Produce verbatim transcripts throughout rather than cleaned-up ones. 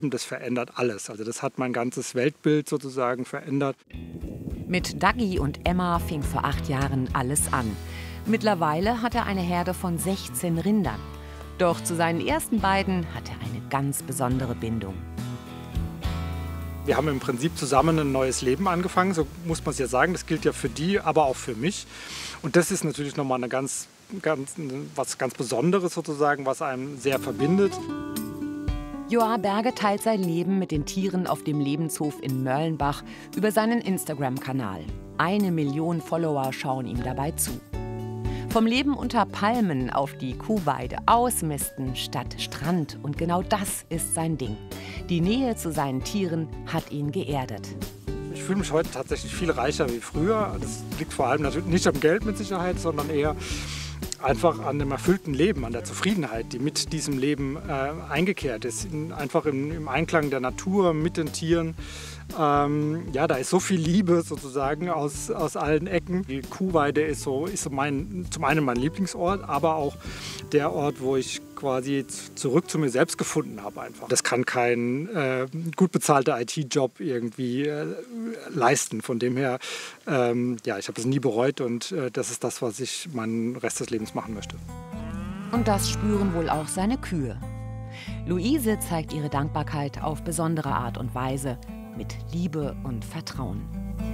Das verändert alles. Also das hat mein ganzes Weltbild sozusagen verändert. Mit Dagi und Emma fing vor acht Jahren alles an. Mittlerweile hat er eine Herde von sechzehn Rindern. Doch zu seinen ersten beiden hat er eine ganz besondere Bindung. Wir haben im Prinzip zusammen ein neues Leben angefangen, so muss man es ja sagen. Das gilt ja für die, aber auch für mich. Und das ist natürlich nochmal eine ganz, ganz, was ganz Besonderes sozusagen, was einem sehr verbindet. Joar Berge teilt sein Leben mit den Tieren auf dem Lebenshof in Mörlenbach über seinen Instagram-Kanal. Eine Million Follower schauen ihm dabei zu. Vom Leben unter Palmen auf die Kuhweide, Ausmisten statt Strand. Und genau das ist sein Ding. Die Nähe zu seinen Tieren hat ihn geerdet. Ich fühle mich heute tatsächlich viel reicher wie früher. Das liegt vor allem natürlich nicht am Geld mit Sicherheit, sondern eher einfach an dem erfüllten Leben, an der Zufriedenheit, die mit diesem Leben äh, eingekehrt ist. In, einfach im, im Einklang der Natur, mit den Tieren. Ähm, ja, da ist so viel Liebe sozusagen aus, aus allen Ecken. Die Kuhweide ist so, ist so mein, zum einen mein Lieblingsort, aber auch der Ort, wo ich quasi zurück zu mir selbst gefunden habe einfach. Das kann kein äh, gut bezahlter I T-Job irgendwie äh, leisten. Von dem her, ähm, ja, ich habe es nie bereut und äh, das ist das, was ich meinen Rest des Lebens machen möchte. Und das spüren wohl auch seine Kühe. Luise zeigt ihre Dankbarkeit auf besondere Art und Weise, mit Liebe und Vertrauen.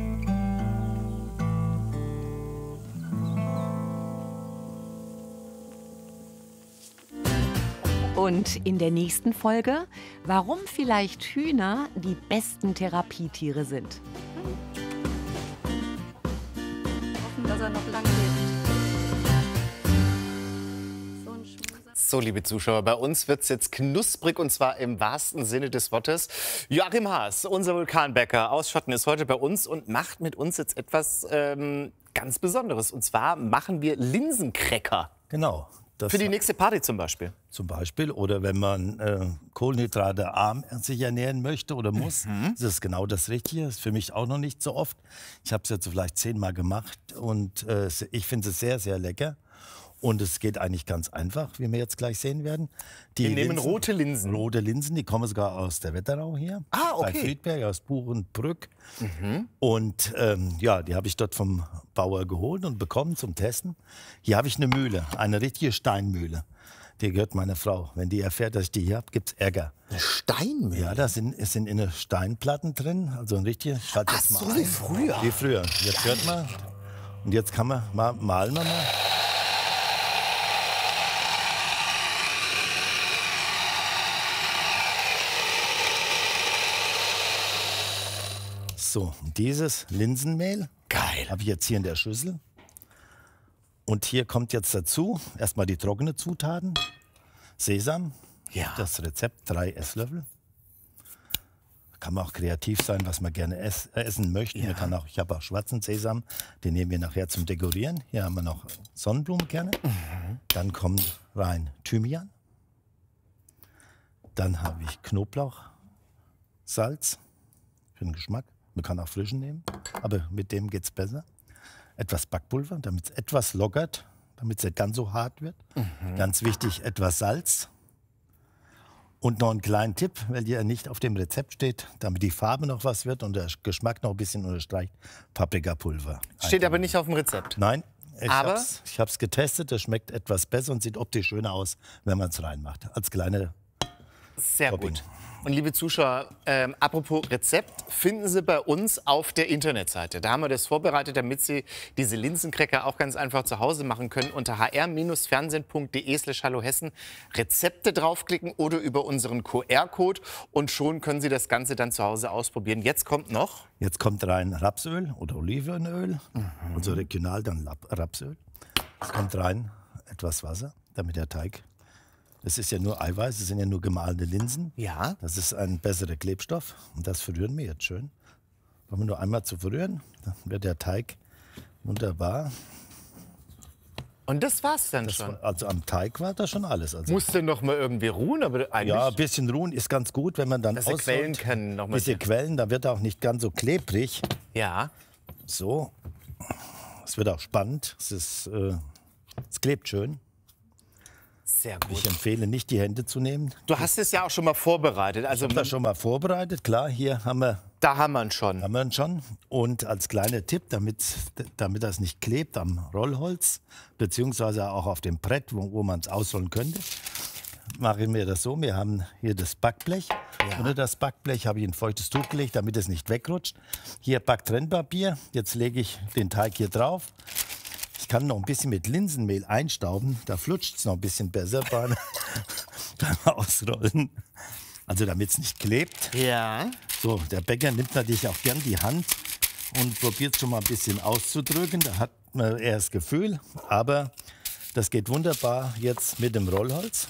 Und in der nächsten Folge, warum vielleicht Hühner die besten Therapietiere sind. Hoffen, dass er noch lange lebt. So, liebe Zuschauer, bei uns wird es jetzt knusprig und zwar im wahrsten Sinne des Wortes. Joachim Haas, unser Vulkanbäcker aus Schotten, ist heute bei uns und macht mit uns jetzt etwas ähm, ganz Besonderes. Und zwar machen wir Linsencracker. Genau. Das Für die nächste Party zum Beispiel. Zum Beispiel. Oder wenn man äh, kohlenhydratearm sich ernähren möchte oder muss, mhm. ist es genau das Richtige. Das ist für mich auch noch nicht so oft. Ich habe es jetzt vielleicht zehnmal gemacht und äh, ich finde es sehr, sehr lecker. Und es geht eigentlich ganz einfach, wie wir jetzt gleich sehen werden. Die wir nehmen Linsen, rote Linsen. Rote Linsen, die kommen sogar aus der Wetterau hier. Ah, okay. Bei Friedberg, aus Buchenbrück. Mhm. Und ähm, ja, die habe ich dort vom Bauer geholt und bekommen zum Testen. Hier habe ich eine Mühle, eine richtige Steinmühle. Die gehört meiner Frau. Wenn die erfährt, dass ich die hier habe, gibt es Ärger. Eine Steinmühle? Ja, da sind, es sind in eine Steinplatten drin. Also ein richtiger, ich schalte jetzt mal so ein. wie früher. Wie früher. Jetzt hört man. Und jetzt kann man, mal, malen wir mal. So, dieses Linsenmehl habe ich jetzt hier in der Schüssel. Und hier kommt jetzt dazu erstmal die trockene Zutaten. Sesam, ja. Das Rezept, drei Esslöffel. Kann man auch kreativ sein, was man gerne ess, äh, essen möchte. Ja. Man kann auch, ich habe auch schwarzen Sesam, den nehmen wir nachher zum Dekorieren. Hier haben wir noch Sonnenblumenkerne. Mhm. Dann kommt rein Thymian. Dann habe ich Knoblauch, Salz für den Geschmack. Man kann auch frischen nehmen, aber mit dem geht es besser. Etwas Backpulver, damit es etwas lockert, damit es nicht ganz so hart wird. Mhm. Ganz wichtig, etwas Salz. Und noch einen kleinen Tipp, weil der nicht auf dem Rezept steht, damit die Farbe noch was wird und der Geschmack noch ein bisschen unterstreicht, Paprikapulver. Steht aber nicht auf dem Rezept? Nein, ich aber habe es getestet, das schmeckt etwas besser und sieht optisch schöner aus, wenn man es reinmacht, als kleine Sehr Topping. gut. Und liebe Zuschauer, ähm, apropos Rezept, finden Sie bei uns auf der Internetseite. Da haben wir das vorbereitet, damit Sie diese Linsencracker auch ganz einfach zu Hause machen können. Unter h r fernsehen punkt d e slash hallo hessen Rezepte draufklicken oder über unseren Q R-Code und schon können Sie das Ganze dann zu Hause ausprobieren. Jetzt kommt noch... Jetzt kommt rein Rapsöl oder Olivenöl, mhm. also regional dann Rapsöl. Es kommt rein etwas Wasser, damit der Teig... Das ist ja nur Eiweiß, das sind ja nur gemahlene Linsen. Ja. Das ist ein besserer Klebstoff und das verrühren wir jetzt schön. Wenn wir nur einmal zu verrühren, dann wird der Teig wunderbar. Und das war's dann das schon? War, also am Teig war das schon alles. Also, musste noch mal irgendwie ruhen, aber eigentlich... Ja, ein bisschen ruhen ist ganz gut, wenn man dann dass quellen können. Noch mal bisschen quellen, da wird er auch nicht ganz so klebrig. Ja. So, es wird auch spannend, es, ist, äh, es klebt schön. Sehr gut. Ich empfehle nicht, die Hände zu nehmen. Du hast es ja auch schon mal vorbereitet. Also Ich habe das schon mal vorbereitet. Klar, hier haben wir, da haben wir ihn schon. haben wir ihn schon. Und als kleiner Tipp, damit, damit das nicht klebt am Rollholz, beziehungsweise auch auf dem Brett, wo, wo man es ausrollen könnte, machen wir das so. Wir haben hier das Backblech. Ja. Unter das Backblech habe ich ein feuchtes Tuch gelegt, damit es nicht wegrutscht. Hier Backtrennpapier. Jetzt lege ich den Teig hier drauf. Ich kann noch ein bisschen mit Linsenmehl einstauben. Da flutscht es noch ein bisschen besser beim, beim Ausrollen. Also damit es nicht klebt. Ja. So, der Bäcker nimmt natürlich auch gern die Hand und probiert schon mal ein bisschen auszudrücken. Da hat man eher das Gefühl. Aber das geht wunderbar jetzt mit dem Rollholz.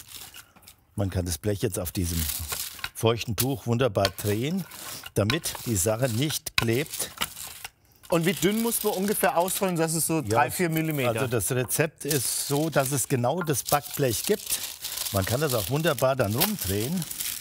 Man kann das Blech jetzt auf diesem feuchten Tuch wunderbar drehen, damit die Sache nicht klebt. Und wie dünn muss man ungefähr ausrollen, dass es so drei, vier Millimeter? Also das Rezept ist so, dass es genau das Backblech gibt. Man kann das auch wunderbar dann rumdrehen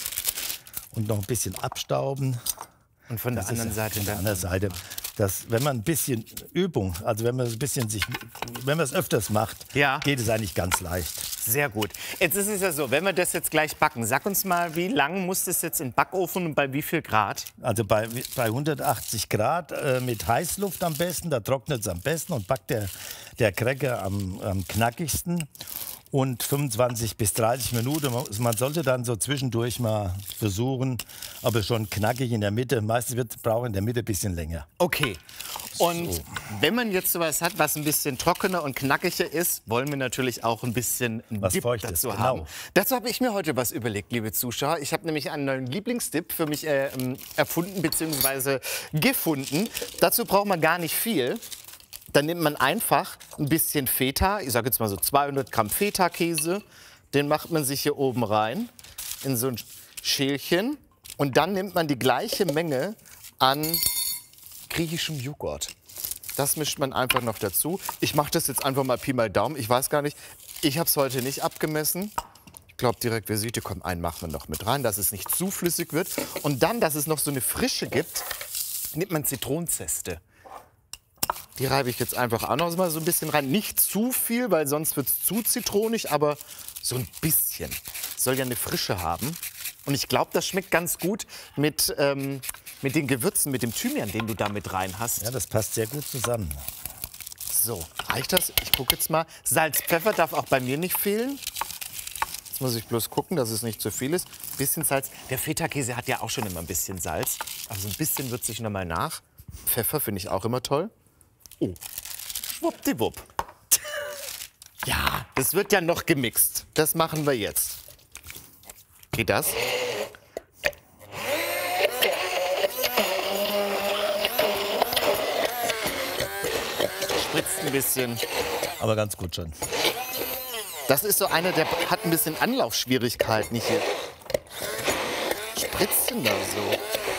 und noch ein bisschen abstauben. Und von der Das anderen ist Seite von der dann. anderen Seite. Das, wenn man ein bisschen Übung, also wenn man ein bisschen sich, wenn man es öfters macht, Ja. geht es eigentlich ganz leicht. Sehr gut. Jetzt ist es ja so, wenn wir das jetzt gleich backen, sag uns mal, wie lang muss das jetzt in den Backofen und bei wie viel Grad? Also bei, bei hundertachtzig Grad äh, mit Heißluft am besten, da trocknet es am besten und backt der, der Cracker am, am knackigsten. Und fünfundzwanzig bis dreißig Minuten. Man sollte dann so zwischendurch mal versuchen, aber schon knackig in der Mitte. Meistens wird braucht in der Mitte ein bisschen länger. Okay. Und So. wenn man jetzt sowas hat, was ein bisschen trockener und knackiger ist, wollen wir natürlich auch ein bisschen einen Was Dip Feuchtes, dazu genau. haben. Dazu habe ich mir heute was überlegt, liebe Zuschauer. Ich habe nämlich einen neuen Lieblingsdip für mich äh, erfunden bzw. gefunden. Dazu braucht man gar nicht viel. Dann nimmt man einfach ein bisschen Feta, ich sage jetzt mal so zweihundert Gramm Feta-Käse, den macht man sich hier oben rein in so ein Schälchen und dann nimmt man die gleiche Menge an griechischem Joghurt. Das mischt man einfach noch dazu. Ich mache das jetzt einfach mal Pi mal Daumen, ich weiß gar nicht, ich habe es heute nicht abgemessen. Ich glaube, die Requisite, komm, einen machen wir noch mit rein, dass es nicht zu flüssig wird. Und dann, dass es noch so eine Frische gibt, nimmt man Zitronenzeste. Die reibe ich jetzt einfach auch noch mal so ein bisschen rein. Nicht zu viel, weil sonst wird es zu zitronig, aber so ein bisschen. Soll ja eine Frische haben. Und ich glaube, das schmeckt ganz gut mit, ähm, mit den Gewürzen, mit dem Thymian, den du da mit rein hast. Ja, das passt sehr gut zusammen. So, reicht das? Ich gucke jetzt mal. Salz, Pfeffer darf auch bei mir nicht fehlen. Jetzt muss ich bloß gucken, dass es nicht zu viel ist. Ein bisschen Salz. Der Feta-Käse hat ja auch schon immer ein bisschen Salz. Also ein bisschen würze ich noch mal nach. Pfeffer finde ich auch immer toll. Oh, schwuppdiwupp. Ja, das wird ja noch gemixt. Das machen wir jetzt. Geht das? Spritzt ein bisschen. Aber ganz gut schon. Das ist so einer, der hat ein bisschen Anlaufschwierigkeiten hier. Spritzt denn da so?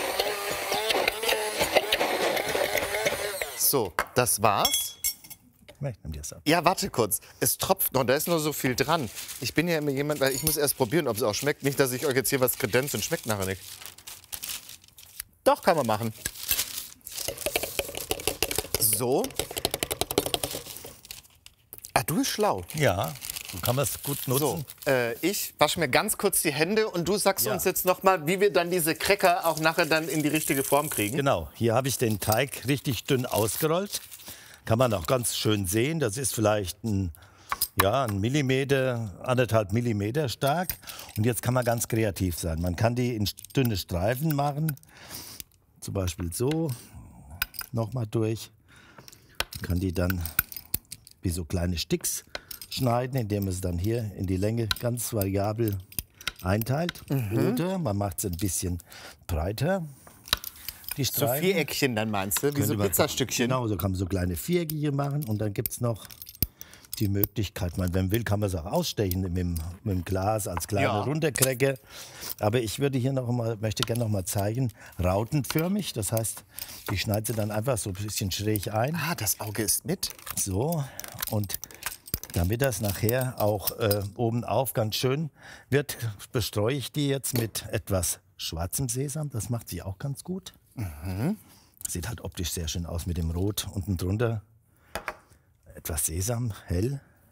So, das war's. Ich nehme das ab. Ja, warte kurz. Es tropft noch, da ist noch so viel dran. Ich bin ja immer jemand, weil ich muss erst probieren, ob es auch schmeckt. Nicht, dass ich euch jetzt hier was kredenze und schmeckt nachher nicht. Doch, kann man machen. So. Ah, du bist schlau. Ja, so kann man es gut So, nutzen. äh, ich wasche mir ganz kurz die Hände und du sagst Ja. uns jetzt noch mal, wie wir dann diese Cracker auch nachher dann in die richtige Form kriegen. Genau, hier habe ich den Teig richtig dünn ausgerollt. Kann man auch ganz schön sehen. Das ist vielleicht ein, ja, ein Millimeter, anderthalb Millimeter stark. Und jetzt kann man ganz kreativ sein. Man kann die in dünne Streifen machen. Zum Beispiel so. Nochmal durch. Man kann die dann wie so kleine Sticks schneiden, indem man es dann hier in die Länge ganz variabel einteilt. Oder man macht es ein bisschen breiter. Die So Streifen. Viereckchen dann meinst du, wie so Könnte man- Pizzastückchen. Genau, so kann man so kleine Vierecke hier machen. Und dann gibt es noch die Möglichkeit, man, wenn man will, kann man es auch ausstechen mit, dem- mit dem Glas als kleine Ja. Runtercracker. Aber ich würde hier noch mal, möchte gerne noch mal zeigen, rautenförmig. Das heißt, ich schneide sie dann einfach so ein bisschen schräg ein. Ah, das Auge ist mit. So, und damit das nachher auch äh, oben auf ganz schön wird, bestreue ich die jetzt mit etwas schwarzem Sesam. Das macht sie auch ganz gut. Sieht halt optisch sehr schön aus mit dem Rot unten drunter. Etwas Sesam, hell.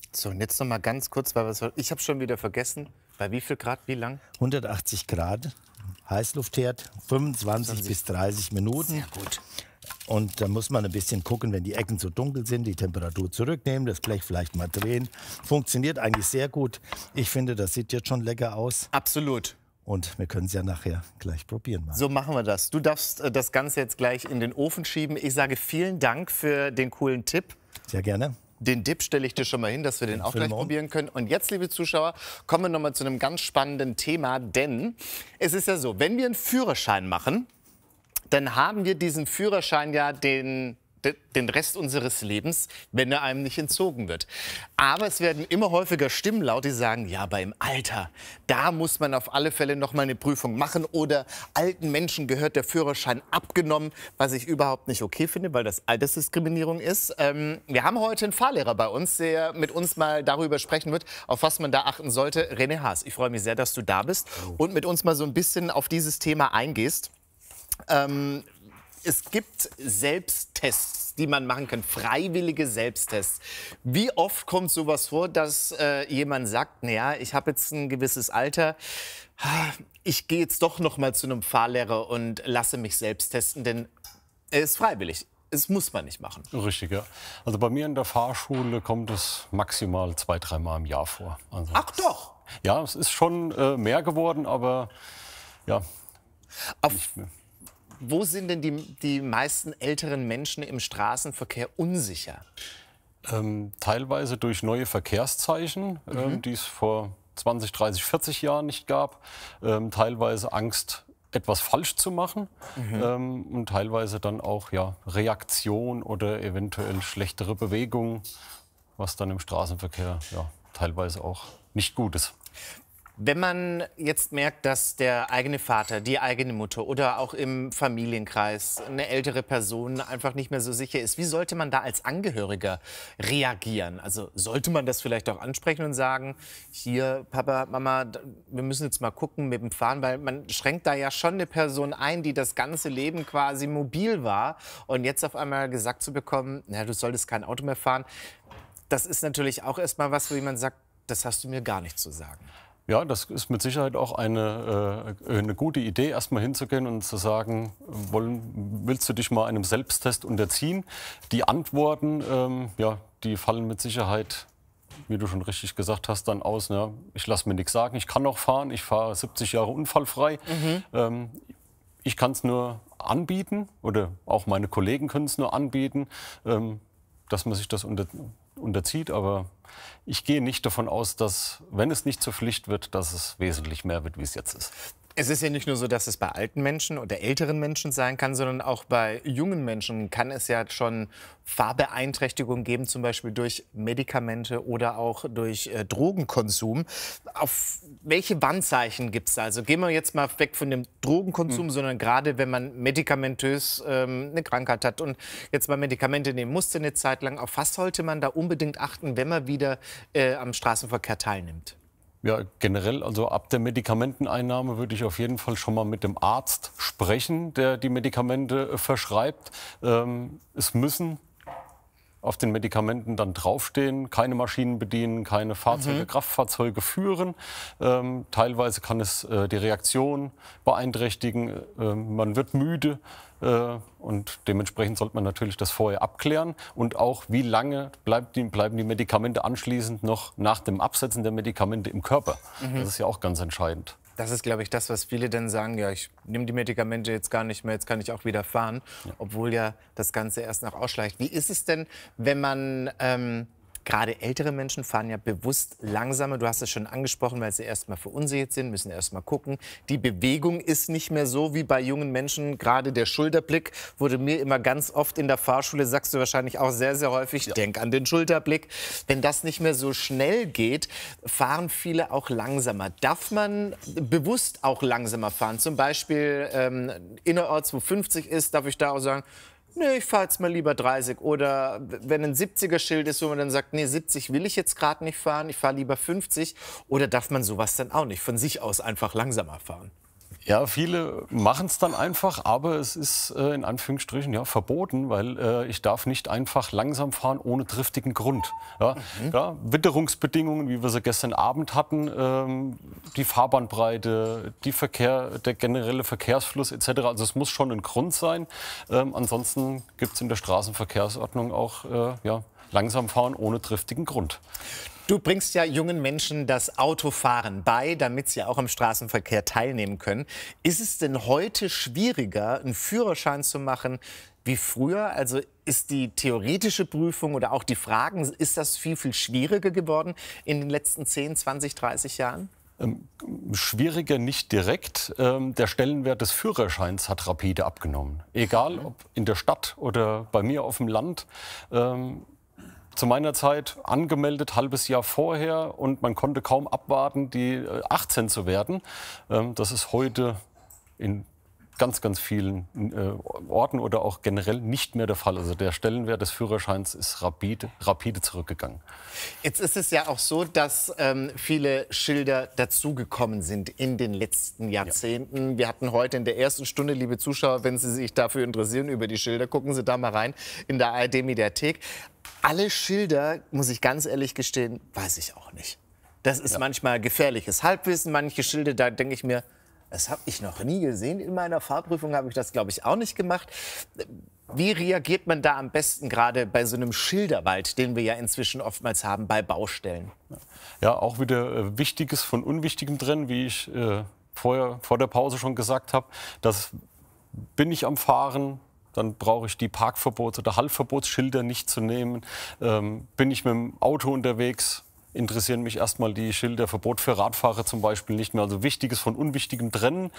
So, und jetzt noch mal ganz kurz, weil was, ich habe schon wieder vergessen, bei wie viel Grad, wie lang? hundertachtzig Grad, Heißluftherd, fünfundzwanzig bis dreißig Minuten. Sehr gut. Und da muss man ein bisschen gucken, wenn die Ecken zu dunkel sind, die Temperatur zurücknehmen, das Blech vielleicht mal drehen. Funktioniert eigentlich sehr gut. Ich finde, das sieht jetzt schon lecker aus. Absolut. Und wir können es ja nachher gleich probieren. Mal. So machen wir das. Du darfst äh, das Ganze jetzt gleich in den Ofen schieben. Ich sage vielen Dank für den coolen Tipp. Sehr gerne. Den Dip stelle ich dir schon mal hin, dass wir den auch gleich probieren können. Und jetzt, liebe Zuschauer, kommen wir noch mal zu einem ganz spannenden Thema. Denn es ist ja so, wenn wir einen Führerschein machen, dann haben wir diesen Führerschein ja den, den Rest unseres Lebens, wenn er einem nicht entzogen wird. Aber es werden immer häufiger Stimmen laut, die sagen, ja, beim Alter, da muss man auf alle Fälle noch mal eine Prüfung machen. Oder alten Menschen gehört der Führerschein abgenommen, was ich überhaupt nicht okay finde, weil das Altersdiskriminierung ist. Ähm, wir haben heute einen Fahrlehrer bei uns, der mit uns mal darüber sprechen wird, auf was man da achten sollte. René Haas, ich freue mich sehr, dass du da bist und mit uns mal so ein bisschen auf dieses Thema eingehst. Ähm, es gibt Selbsttests, die man machen kann, freiwillige Selbsttests. Wie oft kommt sowas vor, dass äh, jemand sagt, naja, ich habe jetzt ein gewisses Alter, ich gehe jetzt doch noch mal zu einem Fahrlehrer und lasse mich selbst testen, denn er ist freiwillig. Es muss man nicht machen. Richtig, ja. Also bei mir in der Fahrschule kommt es maximal zwei, dreimal im Jahr vor. Also Ach doch! Ja, es ist schon äh, mehr geworden, aber ja. Auf Wo sind denn die, die meisten älteren Menschen im Straßenverkehr unsicher? Ähm, teilweise durch neue Verkehrszeichen, mhm. ähm, die es vor zwanzig, dreißig, vierzig Jahren nicht gab. Ähm, teilweise Angst, etwas falsch zu machen. Mhm. Ähm, und teilweise dann auch ja, Reaktion oder eventuell schlechtere Bewegung, was dann im Straßenverkehr ja, teilweise auch nicht gut ist. Wenn man jetzt merkt, dass der eigene Vater, die eigene Mutter oder auch im Familienkreis eine ältere Person einfach nicht mehr so sicher ist, wie sollte man da als Angehöriger reagieren? Also sollte man das vielleicht auch ansprechen und sagen, hier Papa, Mama, wir müssen jetzt mal gucken mit dem Fahren, weil man schränkt da ja schon eine Person ein, die das ganze Leben quasi mobil war und jetzt auf einmal gesagt zu bekommen, na, du solltest kein Auto mehr fahren, das ist natürlich auch erstmal was, wo jemand sagt, das hast du mir gar nicht zu sagen. Ja, das ist mit Sicherheit auch eine, äh, eine gute Idee, erstmal hinzugehen und zu sagen, wollen, willst du dich mal einem Selbsttest unterziehen? Die Antworten, ähm, ja, die fallen mit Sicherheit, wie du schon richtig gesagt hast, dann aus. Ne? Ich lasse mir nichts sagen, ich kann noch fahren, ich fahre siebzig Jahre unfallfrei. Mhm. Ähm, ich kann es nur anbieten oder auch meine Kollegen können es nur anbieten, ähm, dass man sich das unter, unterzieht, aber ich gehe nicht davon aus, dass, wenn es nicht zur Pflicht wird, dass es wesentlich mehr wird, wie es jetzt ist. Es ist ja nicht nur so, dass es bei alten Menschen oder älteren Menschen sein kann, sondern auch bei jungen Menschen kann es ja schon Fahrbeeinträchtigungen geben, zum Beispiel durch Medikamente oder auch durch äh, Drogenkonsum. Auf welche Warnzeichen gibt es da? Also gehen wir jetzt mal weg von dem Drogenkonsum, mhm. sondern gerade wenn man medikamentös ähm, eine Krankheit hat und jetzt mal Medikamente nehmen musste eine Zeit lang, auf was sollte man da unbedingt achten, wenn man wieder äh, am Straßenverkehr teilnimmt? Ja, generell, also ab der Medikamenteneinnahme würde ich auf jeden Fall schon mal mit dem Arzt sprechen, der die Medikamente äh, verschreibt. Ähm, es müssen auf den Medikamenten dann draufstehen, keine Maschinen bedienen, keine Fahrzeuge, mhm. Kraftfahrzeuge führen. Ähm, teilweise kann es äh, die Reaktion beeinträchtigen, äh, man wird müde. Äh, und dementsprechend sollte man natürlich das vorher abklären. Und auch, wie lange bleibt die, bleiben die Medikamente anschließend noch nach dem Absetzen der Medikamente im Körper. Mhm. Das ist ja auch ganz entscheidend. Das ist, glaube ich, das, was viele dann sagen, ja, ich nehme die Medikamente jetzt gar nicht mehr, jetzt kann ich auch wieder fahren, ja. Obwohl ja das Ganze erst noch ausschleicht. Wie ist es denn, wenn man, ähm, gerade ältere Menschen fahren ja bewusst langsamer, du hast es schon angesprochen, weil sie erst mal verunsichert sind, müssen erst mal gucken. Die Bewegung ist nicht mehr so wie bei jungen Menschen, gerade der Schulterblick wurde mir immer ganz oft in der Fahrschule, sagst du wahrscheinlich auch sehr, sehr häufig, ja. Denk an den Schulterblick. Wenn das nicht mehr so schnell geht, fahren viele auch langsamer. Darf man bewusst auch langsamer fahren? Zum Beispiel ähm, innerorts, wo fünfzig ist, darf ich da auch sagen, nee, ich fahre jetzt mal lieber dreißig. Oder wenn ein siebziger-Schild ist, wo man dann sagt, nee, siebzig will ich jetzt gerade nicht fahren, ich fahre lieber fünfzig. Oder darf man sowas dann auch nicht von sich aus einfach langsamer fahren? Ja, viele machen es dann einfach, aber es ist äh, in Anführungsstrichen ja, verboten, weil äh, ich darf nicht einfach langsam fahren ohne triftigen Grund. Ja, mhm. ja, Witterungsbedingungen, wie wir sie gestern Abend hatten, ähm, die Fahrbahnbreite, die Verkehr, der generelle Verkehrsfluss et cetera. Also es muss schon ein Grund sein. Ähm, ansonsten gibt es in der Straßenverkehrsordnung auch äh, ja, langsam fahren ohne triftigen Grund. Du bringst ja jungen Menschen das Autofahren bei, damit sie auch am Straßenverkehr teilnehmen können. Ist es denn heute schwieriger, einen Führerschein zu machen wie früher? Also ist die theoretische Prüfung oder auch die Fragen, ist das viel, viel schwieriger geworden in den letzten zehn, zwanzig, dreißig Jahren? Ähm, schwieriger nicht direkt. Ähm, der Stellenwert des Führerscheins hat rapide abgenommen. Egal ob in der Stadt oder bei mir auf dem Land. Ähm, Zu meiner Zeit angemeldet, halbes Jahr vorher, und man konnte kaum abwarten, die achtzehn zu werden. Das ist heute in ganz, ganz vielen Orten oder auch generell nicht mehr der Fall. Also der Stellenwert des Führerscheins ist rapide, rapide zurückgegangen. Jetzt ist es ja auch so, dass ähm, viele Schilder dazugekommen sind in den letzten Jahrzehnten. Ja. Wir hatten heute in der ersten Stunde, liebe Zuschauer, wenn Sie sich dafür interessieren, über die Schilder, gucken Sie da mal rein in der A R D-Mediathek. Alle Schilder, muss ich ganz ehrlich gestehen, weiß ich auch nicht. Das ist ja. manchmal gefährliches Halbwissen. Manche Schilder, da denke ich mir, das habe ich noch nie gesehen. In meiner Fahrprüfung habe ich das, glaube ich, auch nicht gemacht. Wie reagiert man da am besten gerade bei so einem Schilderwald, den wir ja inzwischen oftmals haben bei Baustellen? Ja, auch wieder äh, Wichtiges von Unwichtigem drin, wie ich äh, vorher, vor der Pause schon gesagt habe. Das bin ich am Fahren. Dann brauche ich die Parkverbots- oder Haltverbotsschilder nicht zu nehmen. Ähm, bin ich mit dem Auto unterwegs, interessieren mich erstmal die Schilder Verbot für Radfahrer zum Beispiel nicht mehr. Also Wichtiges von Unwichtigem trennen.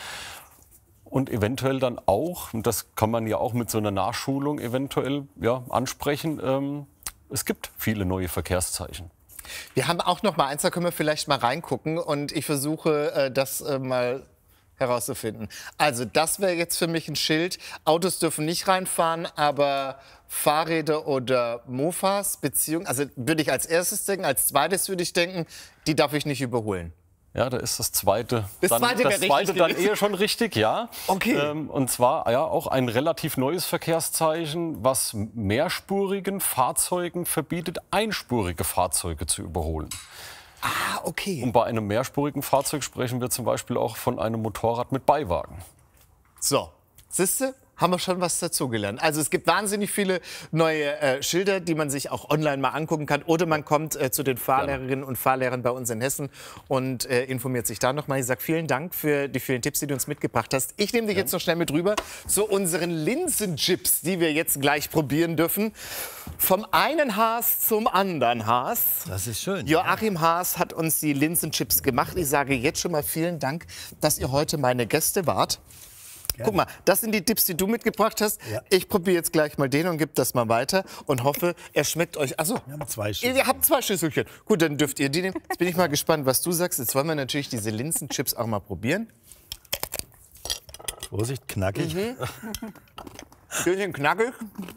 Und eventuell dann auch, und das kann man ja auch mit so einer Nachschulung eventuell ja, ansprechen, ähm, es gibt viele neue Verkehrszeichen. Wir haben auch noch mal eins, da können wir vielleicht mal reingucken. Und ich versuche äh, das äh, mal herauszufinden. Also das wäre jetzt für mich ein Schild. Autos dürfen nicht reinfahren, aber Fahrräder oder Mofas, Beziehungen, also würde ich als erstes denken. Als zweites würde ich denken, die darf ich nicht überholen. Ja, da ist das zweite, das dann, zweite, das zweite dann eher schon richtig, ja. Okay. Ähm, und zwar ja auch ein relativ neues Verkehrszeichen, was mehrspurigen Fahrzeugen verbietet, einspurige Fahrzeuge zu überholen. Ah, okay. Und bei einem mehrspurigen Fahrzeug sprechen wir zum Beispiel auch von einem Motorrad mit Beiwagen. So, siehste, haben wir schon was dazugelernt. Also es gibt wahnsinnig viele neue äh, Schilder, die man sich auch online mal angucken kann. Oder man kommt äh, zu den Fahrlehrerinnen und Fahrlehrern bei uns in Hessen und äh, informiert sich da noch mal. Ich sage vielen Dank für die vielen Tipps, die du uns mitgebracht hast. Ich nehme dich ja. jetzt noch schnell mit rüber zu unseren Linsenchips, die wir jetzt gleich probieren dürfen. Vom einen Haas zum anderen Haas. Das ist schön. Joachim ja. Haas hat uns die Linsenchips gemacht. Ich sage jetzt schon mal vielen Dank, dass ihr heute meine Gäste wart. Guck mal, das sind die Tipps, die du mitgebracht hast. Ja. Ich probiere jetzt gleich mal den und gebe das mal weiter und hoffe, er schmeckt euch. Achso, wir haben zwei Schüsselchen. Ihr habt zwei Schüsselchen. Gut, dann dürft ihr die nehmen. Jetzt bin ich mal gespannt, was du sagst. Jetzt wollen wir natürlich diese Linsenchips auch mal probieren. Vorsicht, knackig. Mhm. Schönchen knackig.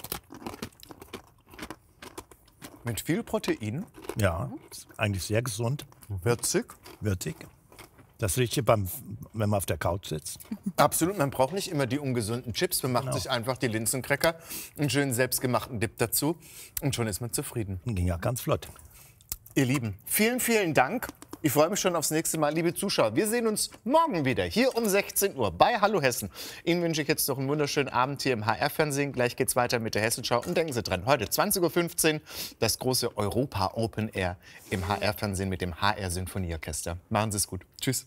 Mit viel Protein. Ja, eigentlich sehr gesund. Würzig. Würzig. Das Richtige, beim, wenn man auf der Couch sitzt. Absolut, man braucht nicht immer die ungesunden Chips. Man macht genau. sich einfach die Linsencracker, einen schönen selbstgemachten Dip dazu und schon ist man zufrieden. Ging ja ganz flott. Ihr Lieben, vielen, vielen Dank. Ich freue mich schon aufs nächste Mal, liebe Zuschauer. Wir sehen uns morgen wieder, hier um sechzehn Uhr bei Hallo Hessen. Ihnen wünsche ich jetzt noch einen wunderschönen Abend hier im H R-Fernsehen. Gleich geht's weiter mit der Hessenschau. Und denken Sie dran, heute zwanzig Uhr fünfzehn das große Europa Open Air im H R-Fernsehen mit dem H R-Sinfonieorchester. Machen Sie es gut. Tschüss.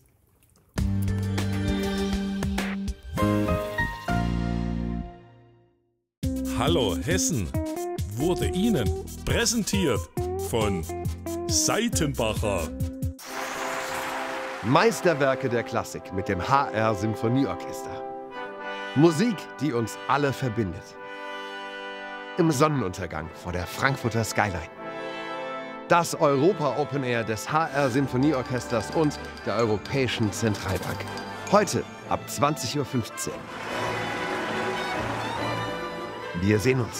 Hallo Hessen wurde Ihnen präsentiert von Seitenbacher. Meisterwerke der Klassik mit dem H R-Sinfonieorchester. Musik, die uns alle verbindet. Im Sonnenuntergang vor der Frankfurter Skyline. Das Europa Open Air des H R-Sinfonieorchesters und der Europäischen Zentralbank. Heute ab zwanzig Uhr fünfzehn. Wir sehen uns.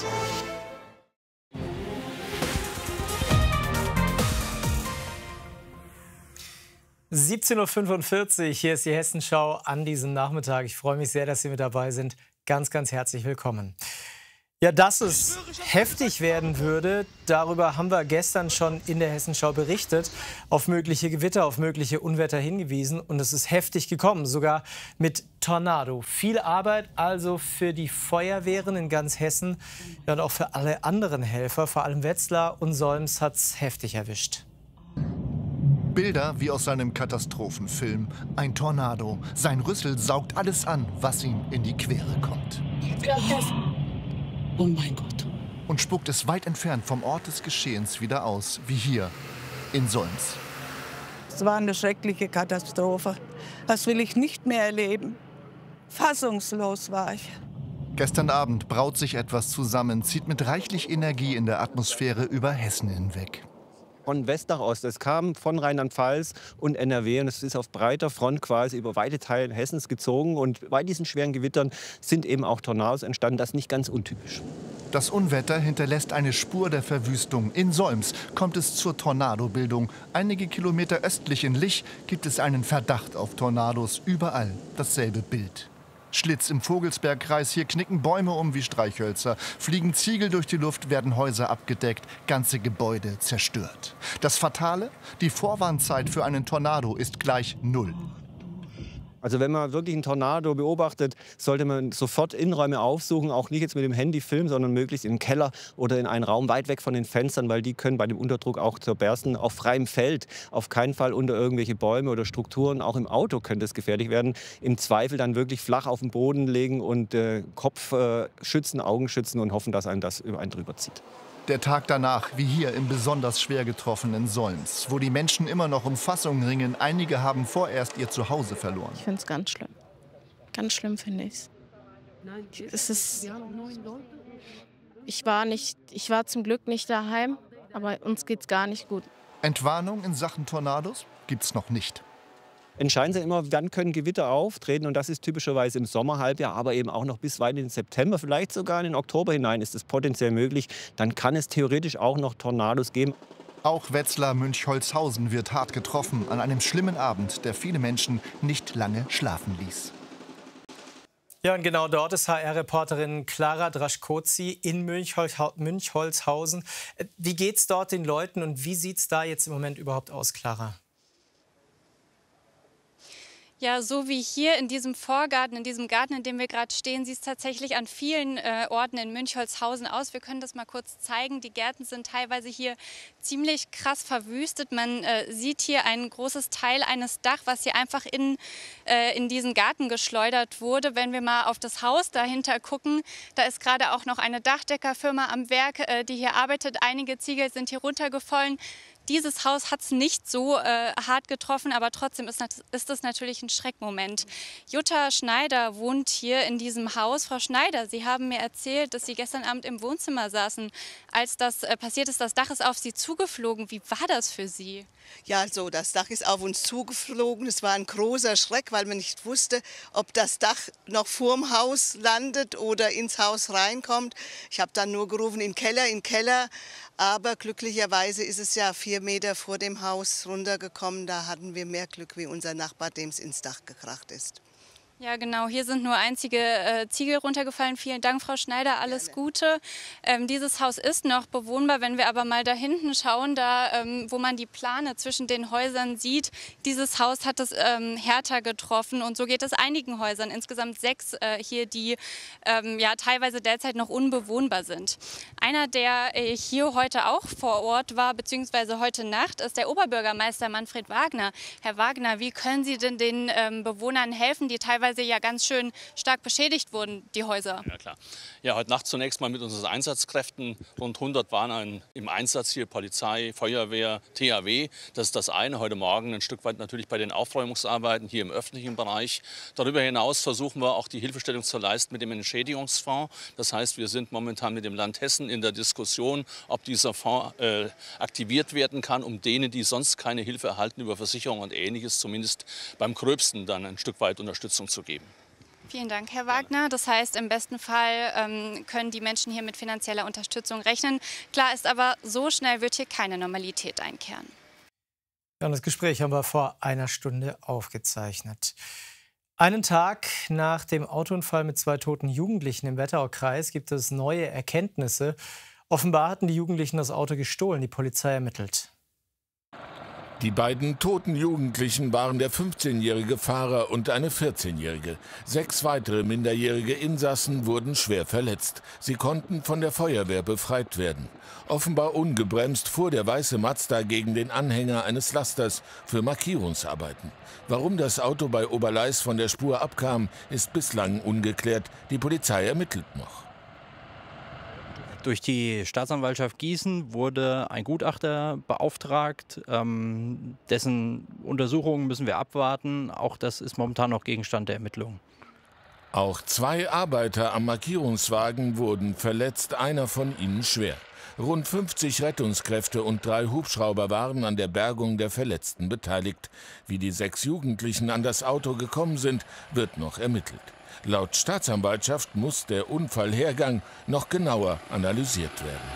siebzehn Uhr fünfundvierzig, hier ist die Hessenschau an diesem Nachmittag. Ich freue mich sehr, dass Sie mit dabei sind. Ganz, ganz herzlich willkommen. Ja, dass es heftig werden würde, darüber haben wir gestern schon in der Hessenschau berichtet, auf mögliche Gewitter, auf mögliche Unwetter hingewiesen. Und es ist heftig gekommen, sogar mit Tornado. Viel Arbeit also für die Feuerwehren in ganz Hessen, ja, und auch für alle anderen Helfer. Vor allem Wetzlar und Solms hat es heftig erwischt. Bilder wie aus seinem Katastrophenfilm. Ein Tornado. Sein Rüssel saugt alles an, was ihm in die Quere kommt. Oh mein Gott. Und spuckt es weit entfernt vom Ort des Geschehens wieder aus, wie hier in Solms. Es war eine schreckliche Katastrophe. Das will ich nicht mehr erleben. Fassungslos war ich. Gestern Abend braut sich etwas zusammen, zieht mit reichlich Energie in der Atmosphäre über Hessen hinweg. Von West nach Ost. Es kam von Rheinland-Pfalz und N R W und es ist auf breiter Front quasi über weite Teile Hessens gezogen. Und bei diesen schweren Gewittern sind eben auch Tornados entstanden. Das ist nicht ganz untypisch. Das Unwetter hinterlässt eine Spur der Verwüstung. In Solms kommt es zur Tornadobildung. Einige Kilometer östlich in Lich gibt es einen Verdacht auf Tornados. Überall dasselbe Bild. Schlitz im Vogelsbergkreis, hier knicken Bäume um wie Streichhölzer, fliegen Ziegel durch die Luft, werden Häuser abgedeckt, ganze Gebäude zerstört. Das Fatale? Die Vorwarnzeit für einen Tornado ist gleich null. Also wenn man wirklich einen Tornado beobachtet, sollte man sofort Innenräume aufsuchen, auch nicht jetzt mit dem Handy filmen, sondern möglichst im Keller oder in einen Raum weit weg von den Fenstern, weil die können bei dem Unterdruck auch zerbersten. Auf freiem Feld, auf keinen Fall unter irgendwelche Bäume oder Strukturen. Auch im Auto könnte es gefährlich werden. Im Zweifel dann wirklich flach auf den Boden legen und äh, Kopf äh, schützen, Augen schützen und hoffen, dass einem das über einen drüber zieht. Der Tag danach, wie hier im besonders schwer getroffenen Solms, wo die Menschen immer noch um Fassung ringen. Einige haben vorerst ihr Zuhause verloren. Ich finde es ganz schlimm. Ganz schlimm finde ich es. Ist, ich, war nicht, ich war zum Glück nicht daheim, aber uns geht es gar nicht gut. Entwarnung in Sachen Tornados gibt's noch nicht. Entscheiden Sie immer, wann können Gewitter auftreten. Und das ist typischerweise im Sommerhalbjahr, aber eben auch noch bis weit in den September, vielleicht sogar in den Oktober hinein ist es potenziell möglich. Dann kann es theoretisch auch noch Tornados geben. Auch Wetzlar-Münchholzhausen wird hart getroffen an einem schlimmen Abend, der viele Menschen nicht lange schlafen ließ. Ja, und genau dort ist H R-Reporterin Clara Draschkozi in Münchholzhausen. Wie geht es dort den Leuten und wie sieht es da jetzt im Moment überhaupt aus, Clara? Ja, so wie hier in diesem Vorgarten, in diesem Garten, in dem wir gerade stehen, sieht es tatsächlich an vielen äh, Orten in Münchholzhausen aus. Wir können das mal kurz zeigen. Die Gärten sind teilweise hier ziemlich krass verwüstet. Man äh, sieht hier ein großes Teil eines Dach, was hier einfach in, äh, in diesen Garten geschleudert wurde. Wenn wir mal auf das Haus dahinter gucken, da ist gerade auch noch eine Dachdeckerfirma am Werk, äh, die hier arbeitet. Einige Ziegel sind hier runtergefallen. Dieses Haus hat es nicht so äh, hart getroffen, aber trotzdem ist, ist das natürlich ein Schreckmoment. Jutta Schneider wohnt hier in diesem Haus. Frau Schneider, Sie haben mir erzählt, dass Sie gestern Abend im Wohnzimmer saßen, als das äh, passiert ist. Das Dach ist auf Sie zugeflogen. Wie war das für Sie? Ja, also das Dach ist auf uns zugeflogen. Es war ein großer Schreck, weil man nicht wusste, ob das Dach noch vorm Haus landet oder ins Haus reinkommt. Ich habe dann nur gerufen, in den Keller, in den Keller. Aber glücklicherweise ist es ja vier Meter vor dem Haus runtergekommen. Da hatten wir mehr Glück wie unser Nachbar, dem es ins Dach gekracht ist. Ja, genau. Hier sind nur einzige äh, Ziegel runtergefallen. Vielen Dank, Frau Schneider. Alles Gute. Ähm, dieses Haus ist noch bewohnbar. Wenn wir aber mal da hinten schauen, da, ähm, wo man die Plane zwischen den Häusern sieht, dieses Haus hat es ähm, härter getroffen. Und so geht es einigen Häusern, insgesamt sechs äh, hier, die ähm, ja, teilweise derzeit noch unbewohnbar sind. Einer, der äh, hier heute auch vor Ort war, beziehungsweise heute Nacht, ist der Oberbürgermeister Manfred Wagner. Herr Wagner, wie können Sie denn den ähm, Bewohnern helfen, die teilweise weil sie ja ganz schön stark beschädigt wurden, die Häuser? Ja, klar. Ja, heute Nacht zunächst mal mit unseren Einsatzkräften. Rund hundert waren im Einsatz hier, Polizei, Feuerwehr, T H W. Das ist das eine. Heute Morgen ein Stück weit natürlich bei den Aufräumungsarbeiten hier im öffentlichen Bereich. Darüber hinaus versuchen wir auch die Hilfestellung zu leisten mit dem Entschädigungsfonds. Das heißt, wir sind momentan mit dem Land Hessen in der Diskussion, ob dieser Fonds äh, aktiviert werden kann, um denen, die sonst keine Hilfe erhalten über Versicherung und Ähnliches, zumindest beim Gröbsten dann ein Stück weit Unterstützung zu geben. Vielen Dank, Herr Wagner. Das heißt, im besten Fall ähm, können die Menschen hier mit finanzieller Unterstützung rechnen. Klar ist aber, so schnell wird hier keine Normalität einkehren. Ja, und das Gespräch haben wir vor einer Stunde aufgezeichnet. Einen Tag nach dem Autounfall mit zwei toten Jugendlichen im Wetteraukreis gibt es neue Erkenntnisse. Offenbar hatten die Jugendlichen das Auto gestohlen. Die Polizei ermittelt. Die beiden toten Jugendlichen waren der fünfzehnjährige Fahrer und eine vierzehnjährige. Sechs weitere minderjährige Insassen wurden schwer verletzt. Sie konnten von der Feuerwehr befreit werden. Offenbar ungebremst fuhr der weiße Mazda gegen den Anhänger eines Lasters für Markierungsarbeiten. Warum das Auto bei Oberleis von der Spur abkam, ist bislang ungeklärt. Die Polizei ermittelt noch. Durch die Staatsanwaltschaft Gießen wurde ein Gutachter beauftragt. Ähm, dessen Untersuchungen müssen wir abwarten. Auch das ist momentan noch Gegenstand der Ermittlungen. Auch zwei Arbeiter am Markierungswagen wurden verletzt, einer von ihnen schwer. Rund fünfzig Rettungskräfte und drei Hubschrauber waren an der Bergung der Verletzten beteiligt. Wie die sechs Jugendlichen an das Auto gekommen sind, wird noch ermittelt. Laut Staatsanwaltschaft muss der Unfallhergang noch genauer analysiert werden.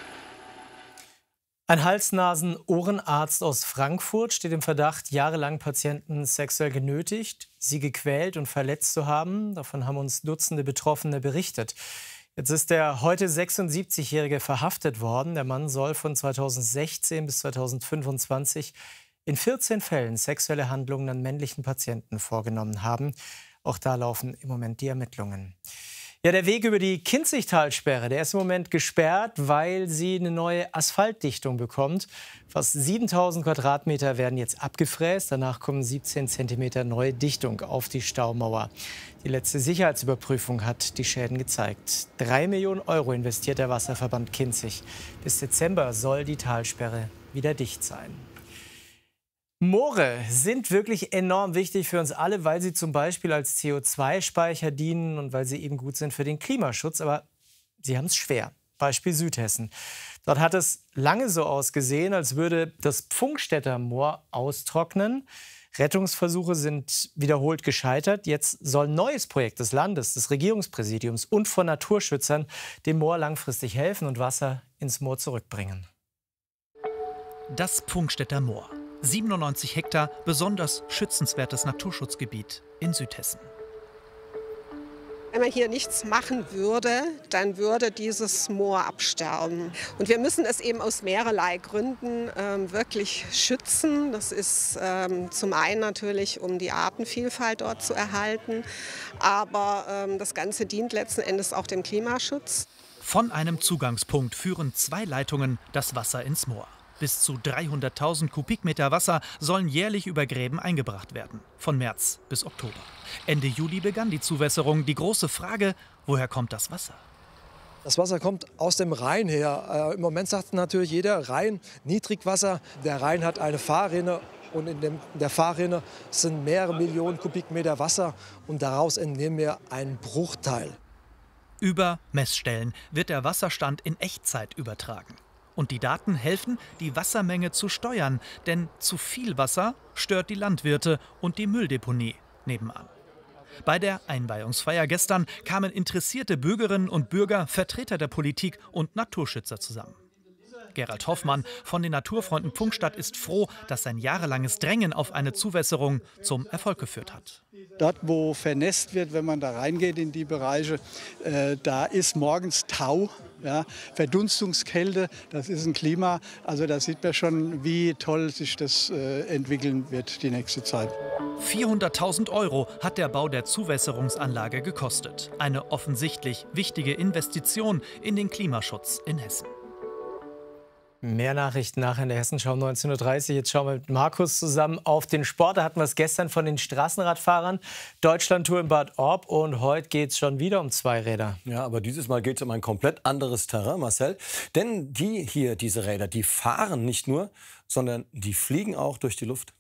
Ein Hals-Nasen-Ohrenarzt aus Frankfurt steht im Verdacht, jahrelang Patienten sexuell genötigt, sie gequält und verletzt zu haben. Davon haben uns Dutzende Betroffene berichtet. Jetzt ist der heute sechsundsiebzigjährige verhaftet worden. Der Mann soll von zweitausendsechzehn bis zweitausendfünfundzwanzig in vierzehn Fällen sexuelle Handlungen an männlichen Patienten vorgenommen haben. Auch da laufen im Moment die Ermittlungen. Ja, der Weg über die Kinzigtalsperre, der ist im Moment gesperrt, weil sie eine neue Asphaltdichtung bekommt. Fast siebentausend Quadratmeter werden jetzt abgefräst. Danach kommen siebzehn Zentimeter neue Dichtung auf die Staumauer. Die letzte Sicherheitsüberprüfung hat die Schäden gezeigt. Drei Millionen Euro investiert der Wasserverband Kinzig. Bis Dezember soll die Talsperre wieder dicht sein. Moore sind wirklich enorm wichtig für uns alle, weil sie zum Beispiel als C O zwei Speicher dienen und weil sie eben gut sind für den Klimaschutz. Aber sie haben es schwer. Beispiel Südhessen. Dort hat es lange so ausgesehen, als würde das Pfungstädter Moor austrocknen. Rettungsversuche sind wiederholt gescheitert. Jetzt soll ein neues Projekt des Landes, des Regierungspräsidiums und von Naturschützern dem Moor langfristig helfen und Wasser ins Moor zurückbringen. Das Pfungstädter Moor. siebenundneunzig Hektar, besonders schützenswertes Naturschutzgebiet in Südhessen. Wenn man hier nichts machen würde, dann würde dieses Moor absterben. Und wir müssen es eben aus mehrerlei Gründen ähm, wirklich schützen. Das ist ähm, zum einen natürlich, um die Artenvielfalt dort zu erhalten. Aber ähm, das Ganze dient letzten Endes auch dem Klimaschutz. Von einem Zugangspunkt führen zwei Leitungen das Wasser ins Moor. Bis zu dreihunderttausend Kubikmeter Wasser sollen jährlich über Gräben eingebracht werden. Von März bis Oktober. Ende Juli begann die Zuwässerung. Die große Frage, woher kommt das Wasser? Das Wasser kommt aus dem Rhein her. Äh, Im Moment sagt natürlich jeder Rhein, Niedrigwasser. Der Rhein hat eine Fahrrinne und in, dem, in der Fahrrinne sind mehrere Millionen Kubikmeter Wasser. Und daraus entnehmen wir einen Bruchteil. Über Messstellen wird der Wasserstand in Echtzeit übertragen. Und die Daten helfen, die Wassermenge zu steuern. Denn zu viel Wasser stört die Landwirte und die Mülldeponie nebenan. Bei der Einweihungsfeier gestern kamen interessierte Bürgerinnen und Bürger, Vertreter der Politik und Naturschützer zusammen. Gerald Hoffmann von den Naturfreunden Pfungstadt ist froh, dass sein jahrelanges Drängen auf eine Zuwässerung zum Erfolg geführt hat. Dort, wo vernässt wird, wenn man da reingeht in die Bereiche, äh, da ist morgens Tau, ja, Verdunstungskälte, das ist ein Klima. Also da sieht man schon, wie toll sich das äh, entwickeln wird die nächste Zeit. vierhunderttausend Euro hat der Bau der Zuwässerungsanlage gekostet. Eine offensichtlich wichtige Investition in den Klimaschutz in Hessen. Mehr Nachrichten nachher in der Hessenschau neunzehn Uhr dreißig. Jetzt schauen wir mit Markus zusammen auf den Sport. Da hatten wir es gestern von den Straßenradfahrern. Deutschlandtour in Bad Orb. Und heute geht es schon wieder um Zweiräder. Ja, aber dieses Mal geht es um ein komplett anderes Terrain, Marcel. Denn die hier, diese Räder, die fahren nicht nur, sondern die fliegen auch durch die Luft.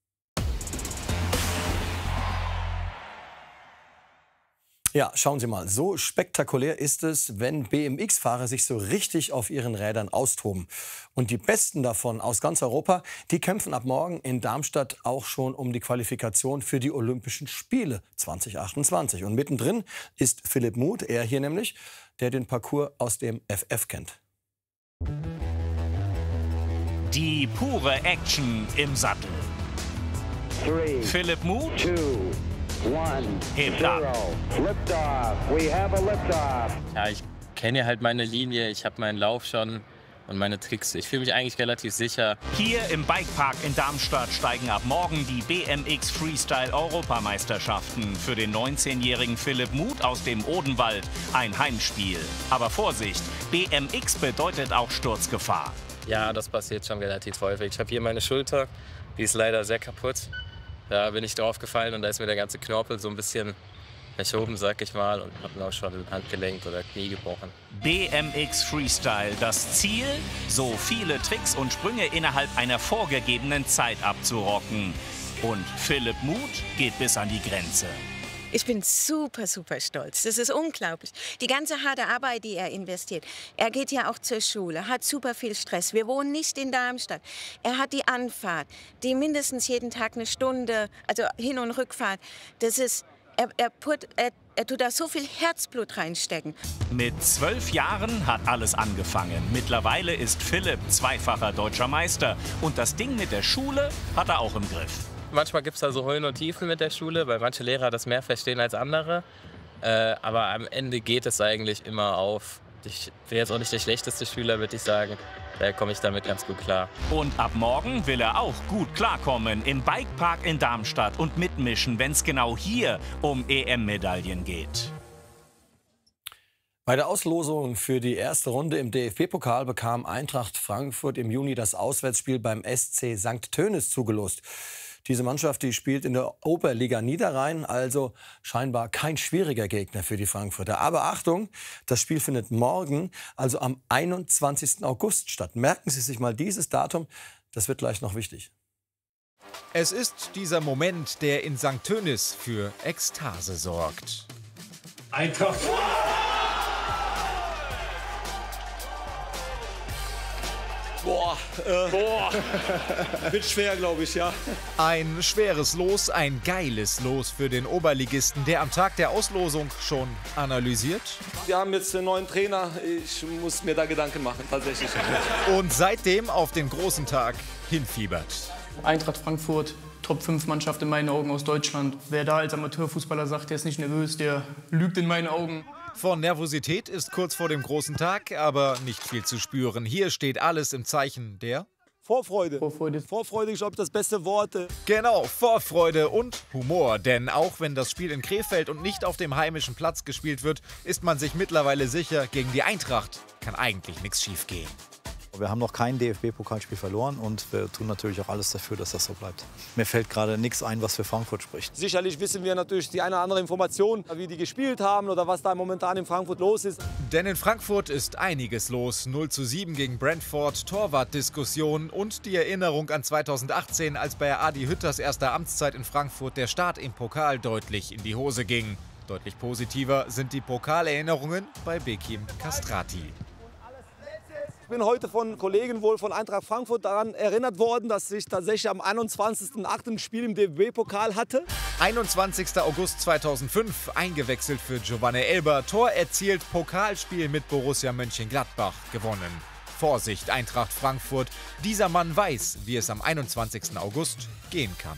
Ja, schauen Sie mal, so spektakulär ist es, wenn B M X-Fahrer sich so richtig auf ihren Rädern austoben. Und die Besten davon aus ganz Europa, die kämpfen ab morgen in Darmstadt auch schon um die Qualifikation für die Olympischen Spiele zwanzig achtundzwanzig. Und mittendrin ist Philipp Muth, er hier nämlich, der den Parcours aus dem F F kennt. Die pure Action im Sattel. Three, Philipp Muth two, one, hebt ab. Liftoff. We have a liftoff. Ja, ich kenne halt meine Linie, ich habe meinen Lauf schon und meine Tricks. Ich fühle mich eigentlich relativ sicher. Hier im Bikepark in Darmstadt steigen ab morgen die B M X Freestyle Europameisterschaften. Für den neunzehnjährigen Philipp Muth aus dem Odenwald ein Heimspiel. Aber Vorsicht, B M X bedeutet auch Sturzgefahr. Ja, das passiert schon relativ häufig. Ich habe hier meine Schulter, die ist leider sehr kaputt. Da bin ich drauf gefallen und da ist mir der ganze Knorpel so ein bisschen verschoben, sag ich mal, und habe mir auch schon Handgelenk oder Knie gebrochen. B M X Freestyle, das Ziel, so viele Tricks und Sprünge innerhalb einer vorgegebenen Zeit abzurocken. Und Philipp Muth geht bis an die Grenze. Ich bin super, super stolz. Das ist unglaublich. Die ganze harte Arbeit, die er investiert. Er geht ja auch zur Schule, hat super viel Stress. Wir wohnen nicht in Darmstadt. Er hat die Anfahrt, die mindestens jeden Tag eine Stunde, also Hin- und Rückfahrt. Das ist, er, er, put, er, er tut da so viel Herzblut reinstecken. Mit zwölf Jahren hat alles angefangen. Mittlerweile ist Philipp zweifacher deutscher Meister. Und das Ding mit der Schule hat er auch im Griff. Manchmal gibt es da so Höhen und Tiefen mit der Schule, weil manche Lehrer das mehr verstehen als andere. Äh, aber am Ende geht es eigentlich immer auf. Ich bin jetzt auch nicht der schlechteste Schüler, würde ich sagen. Da komme ich damit ganz gut klar. Und ab morgen will er auch gut klarkommen im Bikepark in Darmstadt und mitmischen, wenn es genau hier um E M-Medaillen geht. Bei der Auslosung für die erste Runde im D F B-Pokal bekam Eintracht Frankfurt im Juni das Auswärtsspiel beim S C Sankt Tönis zugelost. Diese Mannschaft, die spielt in der Oberliga Niederrhein, also scheinbar kein schwieriger Gegner für die Frankfurter. Aber Achtung, das Spiel findet morgen, also am einundzwanzigsten August statt. Merken Sie sich mal dieses Datum, das wird gleich noch wichtig. Es ist dieser Moment, der in Sankt Tönis für Ekstase sorgt. Eintracht. Boah, äh, Boah. wird schwer, glaube ich, ja. Ein schweres Los, ein geiles Los für den Oberligisten, der am Tag der Auslosung schon analysiert. Wir haben jetzt einen neuen Trainer, ich muss mir da Gedanken machen, tatsächlich. Und seitdem auf den großen Tag hinfiebert. Eintracht Frankfurt, Top fünf Mannschaft in meinen Augen aus Deutschland. Wer da als Amateurfußballer sagt, der ist nicht nervös, der lügt in meinen Augen. Von Nervosität ist kurz vor dem großen Tag aber nicht viel zu spüren. Hier steht alles im Zeichen der Vorfreude. Vorfreude. Vorfreude ist, glaube ich, das beste Wort. Genau, Vorfreude und Humor. Denn auch wenn das Spiel in Krefeld und nicht auf dem heimischen Platz gespielt wird, ist man sich mittlerweile sicher, gegen die Eintracht kann eigentlich nichts schiefgehen. Wir haben noch kein D F B-Pokalspiel verloren und wir tun natürlich auch alles dafür, dass das so bleibt. Mir fällt gerade nichts ein, was für Frankfurt spricht. Sicherlich wissen wir natürlich die eine oder andere Information, wie die gespielt haben oder was da momentan in Frankfurt los ist. Denn in Frankfurt ist einiges los. null zu sieben gegen Brentford, Torwartdiskussion und die Erinnerung an zweitausendachtzehn, als bei Adi Hütters erster Amtszeit in Frankfurt der Start im Pokal deutlich in die Hose ging. Deutlich positiver sind die Pokalerinnerungen bei Bekim Castrati. Ich bin heute von Kollegen wohl von Eintracht Frankfurt daran erinnert worden, dass ich tatsächlich am einundzwanzigsten achten ein Spiel im D F B-Pokal hatte. einundzwanzigster August zweitausendfünf, eingewechselt für Giovanni Elber, Tor erzielt, Pokalspiel mit Borussia Mönchengladbach gewonnen. Vorsicht, Eintracht Frankfurt, dieser Mann weiß, wie es am einundzwanzigsten August gehen kann.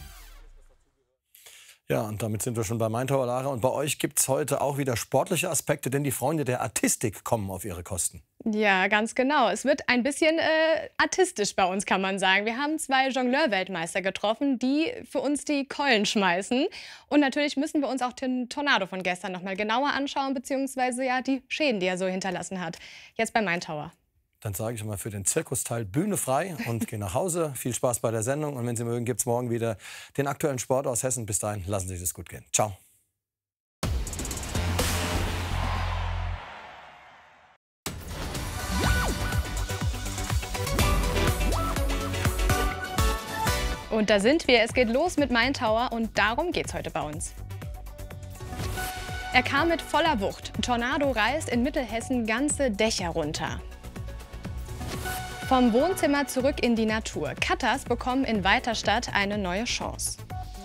Ja, und damit sind wir schon bei Maintauer, Lara. Und bei euch gibt es heute auch wieder sportliche Aspekte, denn die Freunde der Artistik kommen auf ihre Kosten. Ja, ganz genau. Es wird ein bisschen äh, artistisch bei uns, kann man sagen. Wir haben zwei Jongleur-Weltmeister getroffen, die für uns die Keulen schmeißen. Und natürlich müssen wir uns auch den Tornado von gestern noch mal genauer anschauen, beziehungsweise ja die Schäden, die er so hinterlassen hat. Jetzt bei Maintauer. Dann sage ich mal für den Zirkusteil Bühne frei und gehe nach Hause. Viel Spaß bei der Sendung. Und wenn Sie mögen, gibt es morgen wieder den aktuellen Sport aus Hessen. Bis dahin, lassen Sie sich das gut gehen. Ciao. Und da sind wir. Es geht los mit Maintauer und darum geht's heute bei uns. Er kam mit voller Wucht. Tornado reißt in Mittelhessen ganze Dächer runter. Vom Wohnzimmer zurück in die Natur. Katas bekommen in Weiterstadt eine neue Chance.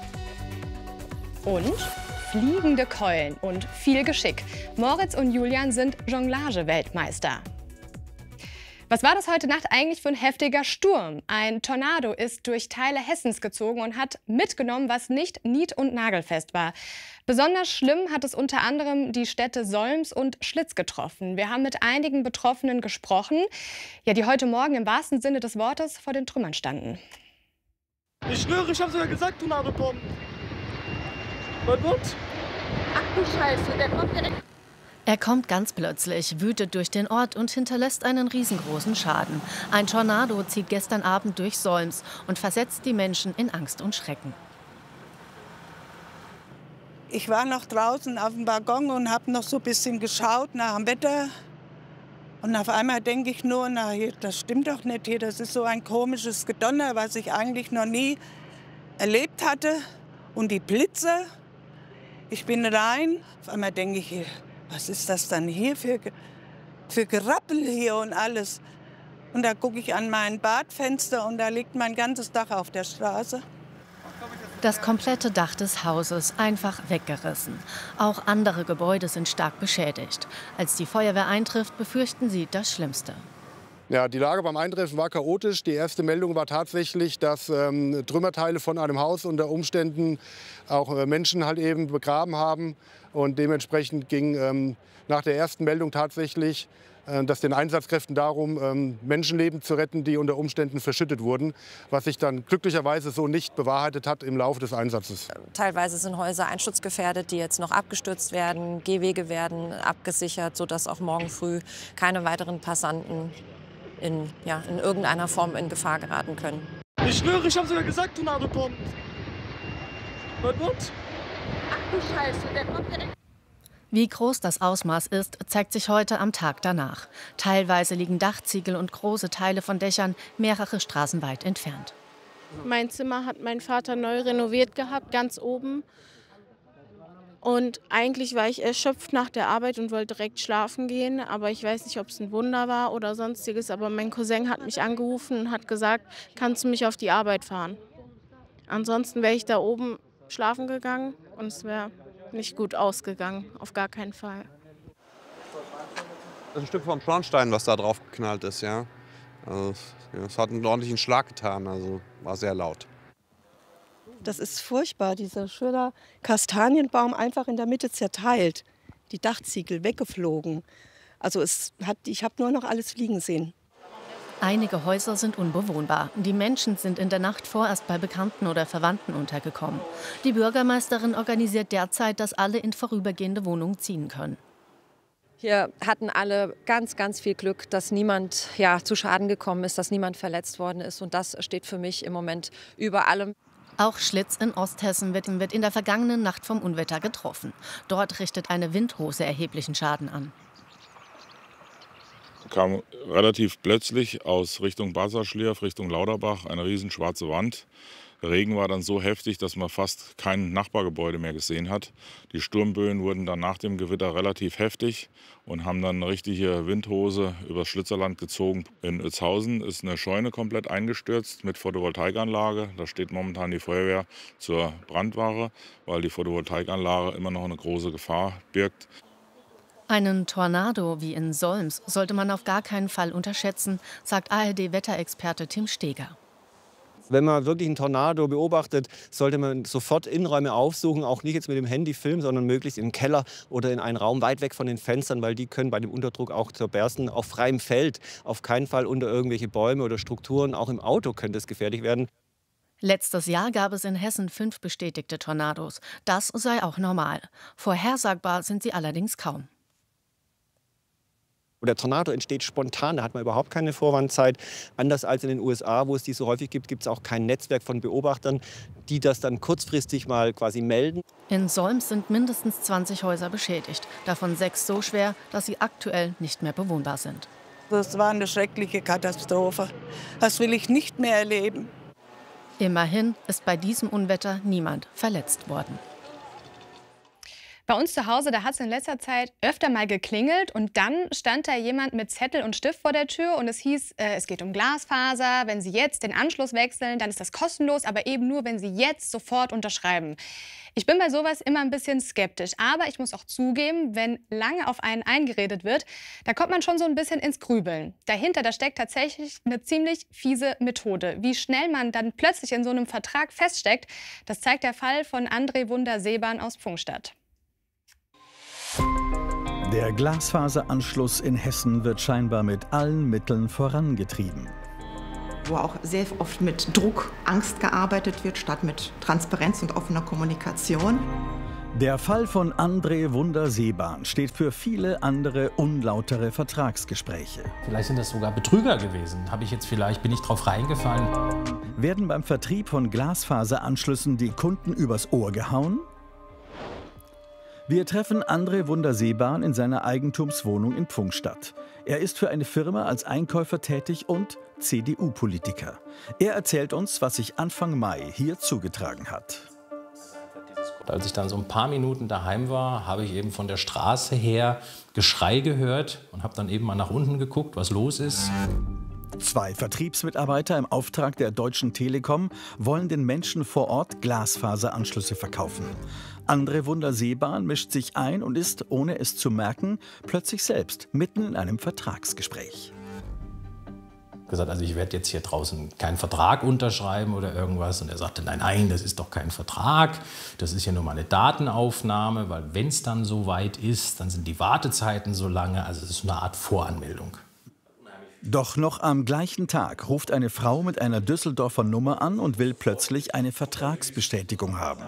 Und fliegende Keulen und viel Geschick. Moritz und Julian sind Jonglage-Weltmeister. Was war das heute Nacht eigentlich für ein heftiger Sturm? Ein Tornado ist durch Teile Hessens gezogen und hat mitgenommen, was nicht nied- und nagelfest war. Besonders schlimm hat es unter anderem die Städte Solms und Schlitz getroffen. Wir haben mit einigen Betroffenen gesprochen, ja, die heute Morgen im wahrsten Sinne des Wortes vor den Trümmern standen. Ich schwöre, ich habe sogar gesagt, Tornado kommt. Was wird? Ach du Scheiße, der kommt direkt. Er kommt ganz plötzlich, wütet durch den Ort und hinterlässt einen riesengroßen Schaden. Ein Tornado zieht gestern Abend durch Solms und versetzt die Menschen in Angst und Schrecken. Ich war noch draußen auf dem Balkon und habe noch so ein bisschen geschaut nach dem Wetter. Und auf einmal denke ich nur, na, hier, das stimmt doch nicht hier. Das ist so ein komisches Gedonner, was ich eigentlich noch nie erlebt hatte. Und die Blitze, ich bin rein. Auf einmal denke ich, hier, was ist das dann hier für, für Gerappel hier und alles? Und da gucke ich an mein Badfenster und da liegt mein ganzes Dach auf der Straße. Das komplette Dach des Hauses einfach weggerissen. Auch andere Gebäude sind stark beschädigt. Als die Feuerwehr eintrifft, befürchten sie das Schlimmste. Ja, die Lage beim Eintreffen war chaotisch. Die erste Meldung war tatsächlich, dass ähm, Trümmerteile von einem Haus unter Umständen auch äh, Menschen halt eben begraben haben. Und dementsprechend ging ähm, nach der ersten Meldung tatsächlich äh, dass den Einsatzkräften darum, ähm, Menschenleben zu retten, die unter Umständen verschüttet wurden, was sich dann glücklicherweise so nicht bewahrheitet hat im Laufe des Einsatzes. Teilweise sind Häuser einsturzgefährdet, die jetzt noch abgestützt werden. Gehwege werden abgesichert, sodass auch morgen früh keine weiteren Passanten in, ja, in irgendeiner Form in Gefahr geraten können. Ich schwöre, ich habe sogar gesagt, Tornado kommt. Was wird? Ach du Scheiße, der kommt direkt. Wie groß das Ausmaß ist, zeigt sich heute am Tag danach. Teilweise liegen Dachziegel und große Teile von Dächern mehrere Straßen weit entfernt. Mein Zimmer hat mein Vater neu renoviert gehabt, ganz oben. Und eigentlich war ich erschöpft nach der Arbeit und wollte direkt schlafen gehen. Aber ich weiß nicht, ob es ein Wunder war oder sonstiges. Aber mein Cousin hat mich angerufen und hat gesagt, kannst du mich auf die Arbeit fahren? Ansonsten wäre ich da oben schlafen gegangen und es wäre nicht gut ausgegangen, auf gar keinen Fall. Das ist ein Stück vom Schornstein, was da drauf geknallt ist, ja. Also, es hat einen ordentlichen Schlag getan, also war sehr laut. Das ist furchtbar, dieser schöne Kastanienbaum einfach in der Mitte zerteilt. Die Dachziegel weggeflogen. Also es hat, ich habe nur noch alles fliegen sehen. Einige Häuser sind unbewohnbar. Die Menschen sind in der Nacht vorerst bei Bekannten oder Verwandten untergekommen. Die Bürgermeisterin organisiert derzeit, dass alle in vorübergehende Wohnungen ziehen können. Hier hatten alle ganz, ganz viel Glück, dass niemand ja, zu Schaden gekommen ist, dass niemand verletzt worden ist. Und das steht für mich im Moment über allem. Auch Schlitz in Osthessen wird in der vergangenen Nacht vom Unwetter getroffen. Dort richtet eine Windhose erheblichen Schaden an. Kam relativ plötzlich aus Richtung Basserschlierf, Richtung Lauterbach, eine riesen schwarze Wand. Der Regen war dann so heftig, dass man fast kein Nachbargebäude mehr gesehen hat. Die Sturmböen wurden dann nach dem Gewitter relativ heftig und haben dann eine richtige Windhose übers Schlitzerland gezogen. In Uetzhausen ist eine Scheune komplett eingestürzt mit Photovoltaikanlage. Da steht momentan die Feuerwehr zur Brandwache, weil die Photovoltaikanlage immer noch eine große Gefahr birgt. Einen Tornado wie in Solms sollte man auf gar keinen Fall unterschätzen, sagt A R D-Wetterexperte Tim Steger. Wenn man wirklich einen Tornado beobachtet, sollte man sofort Innenräume aufsuchen, auch nicht jetzt mit dem Handy filmen, sondern möglichst im Keller oder in einen Raum weit weg von den Fenstern, weil die können bei dem Unterdruck auch zerbersten. Auf freiem Feld, auf keinen Fall unter irgendwelche Bäume oder Strukturen, auch im Auto könnte es gefährlich werden. Letztes Jahr gab es in Hessen fünf bestätigte Tornados. Das sei auch normal. Vorhersagbar sind sie allerdings kaum. Der Tornado entsteht spontan, da hat man überhaupt keine Vorwarnzeit. Anders als in den U S A, wo es die so häufig gibt, gibt es auch kein Netzwerk von Beobachtern, die das dann kurzfristig mal quasi melden. In Solms sind mindestens zwanzig Häuser beschädigt, davon sechs so schwer, dass sie aktuell nicht mehr bewohnbar sind. Das war eine schreckliche Katastrophe. Das will ich nicht mehr erleben. Immerhin ist bei diesem Unwetter niemand verletzt worden. Bei uns zu Hause, da hat es in letzter Zeit öfter mal geklingelt und dann stand da jemand mit Zettel und Stift vor der Tür und es hieß, äh, es geht um Glasfaser, wenn Sie jetzt den Anschluss wechseln, dann ist das kostenlos, aber eben nur, wenn Sie jetzt sofort unterschreiben. Ich bin bei sowas immer ein bisschen skeptisch, aber ich muss auch zugeben, wenn lange auf einen eingeredet wird, da kommt man schon so ein bisschen ins Grübeln. Dahinter, da steckt tatsächlich eine ziemlich fiese Methode. Wie schnell man dann plötzlich in so einem Vertrag feststeckt, das zeigt der Fall von André Wunder-Seebahn aus Pfungstadt. Der Glasfaseranschluss in Hessen wird scheinbar mit allen Mitteln vorangetrieben. Wo auch sehr oft mit Druck, Angst gearbeitet wird, statt mit Transparenz und offener Kommunikation. Der Fall von André Wunder-Seebahn steht für viele andere unlautere Vertragsgespräche. Vielleicht sind das sogar Betrüger gewesen. Habe ich jetzt vielleicht, bin ich drauf reingefallen. Werden beim Vertrieb von Glasfaseranschlüssen die Kunden übers Ohr gehauen? Wir treffen André Wunder-Seebahn in seiner Eigentumswohnung in Pfungstadt. Er ist für eine Firma als Einkäufer tätig und C D U-Politiker. Er erzählt uns, was sich Anfang Mai hier zugetragen hat. Als ich dann so ein paar Minuten daheim war, habe ich eben von der Straße her Geschrei gehört und habe dann eben mal nach unten geguckt, was los ist. Zwei Vertriebsmitarbeiter im Auftrag der Deutschen Telekom wollen den Menschen vor Ort Glasfaseranschlüsse verkaufen. André Wunder-Seebahn mischt sich ein und ist, ohne es zu merken, plötzlich selbst mitten in einem Vertragsgespräch. Gesagt, also ich werde jetzt hier draußen keinen Vertrag unterschreiben oder irgendwas. Und er sagte, nein, nein, das ist doch kein Vertrag, das ist ja nur mal eine Datenaufnahme, weil wenn es dann so weit ist, dann sind die Wartezeiten so lange, also es ist eine Art Voranmeldung. Doch noch am gleichen Tag ruft eine Frau mit einer Düsseldorfer Nummer an und will plötzlich eine Vertragsbestätigung haben.